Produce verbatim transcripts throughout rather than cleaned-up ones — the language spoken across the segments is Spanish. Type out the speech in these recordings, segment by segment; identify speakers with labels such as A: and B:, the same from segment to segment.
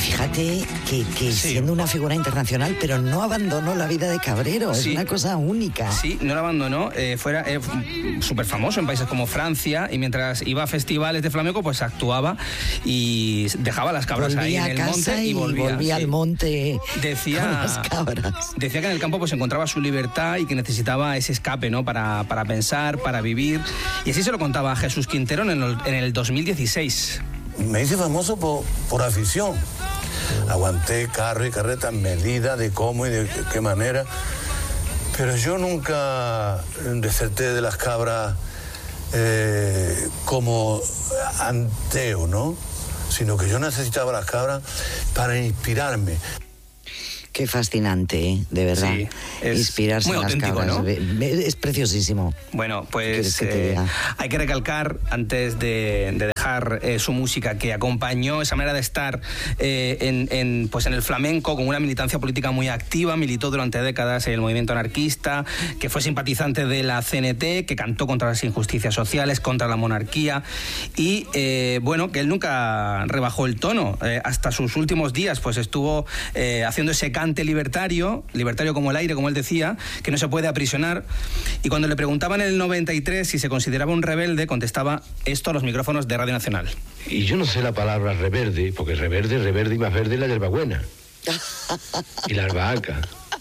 A: fíjate que, que sí. siendo una figura internacional, pero no abandonó la vida de cabrero, sí. es una cosa única.
B: Sí, no la abandonó, eh, fuera eh, súper famoso en países como Francia, y mientras iba a festivales de flamenco, pues actuaba y dejaba las cabras
A: volvía
B: ahí en el monte
A: y,
B: y volvía,
A: volvía
B: sí.
A: al monte
B: decía,
A: con las cabras.
B: Decía que en el campo pues encontraba su libertad y que necesitaba ese escape, ¿no? Para, para pensar, para vivir. Y así se lo contaba Jesús Quintero en el, en el dos mil dieciséis.
C: Me hice famoso por, por afición. Aguanté carro y carreta, medida de cómo y de qué manera. Pero yo nunca deserté de las cabras eh, como anteo, ¿no? Sino que yo necesitaba las cabras para inspirarme.
A: Qué fascinante, ¿eh? De verdad. Sí, es inspirarse
B: muy
A: en las cabras.
B: ¿No?
A: Es preciosísimo.
B: Bueno, pues eh, hay que recalcar, antes de, de dejar eh, su música, que acompañó esa manera de estar eh, en, en, pues en el flamenco con una militancia política muy activa, militó durante décadas en el movimiento anarquista, que fue simpatizante de la C N T, que cantó contra las injusticias sociales, contra la monarquía, y eh, bueno, que él nunca rebajó el tono. Eh, hasta sus últimos días pues estuvo eh, haciendo ese cambio libertario, libertario como el aire, como él decía, que no se puede aprisionar. Y cuando le preguntaban en el noventa y tres si se consideraba un rebelde, contestaba esto a los micrófonos de Radio Nacional.
D: Y yo no sé la palabra reverde, porque reverde, reverde y más verde es la hierbabuena. Y la albahaca.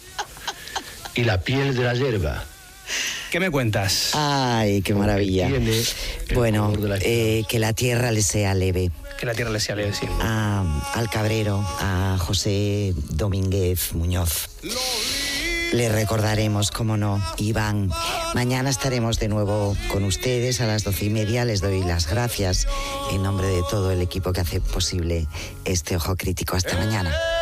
D: Y la piel de la hierba.
B: ¿Qué me cuentas?
A: Ay, qué maravilla. Bueno, eh, que la tierra le sea leve.
B: Que la tierra le sea leve, sí.
A: A, al cabrero, a José Domínguez Muñoz. Le recordaremos, cómo no, Iván. Mañana estaremos de nuevo con ustedes a las doce y media. Les doy las gracias en nombre de todo el equipo que hace posible este Ojo Crítico. Hasta mañana.